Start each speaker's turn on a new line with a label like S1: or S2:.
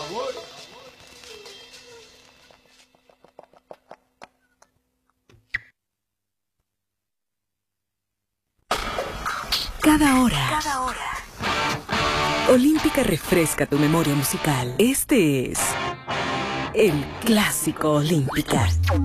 S1: Cada hora. Olímpica refresca tu memoria musical. Este es el Clásico Olímpica.